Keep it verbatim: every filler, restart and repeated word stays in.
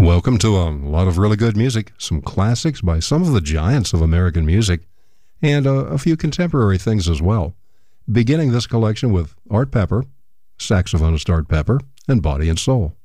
Welcome to a lot of really good music, some classics by some of the giants of American music, and a, a few contemporary things as well. Beginning this collection with Art Pepper, saxophonist Art Pepper, and Body and Soul.